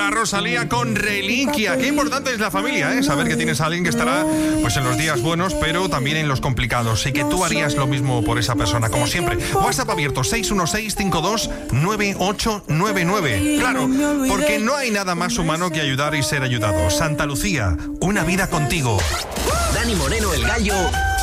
La Rosalía con Reliquia. Qué importante es la familia, ¿eh? Saber que tienes a alguien que estará pues en los días buenos, pero también en los complicados. Y que tú harías lo mismo por esa persona, como siempre. WhatsApp abierto 616-529899. Claro, porque no hay nada más humano que ayudar y ser ayudado. Santa Lucía, una vida contigo. Dani Moreno, el Gallo,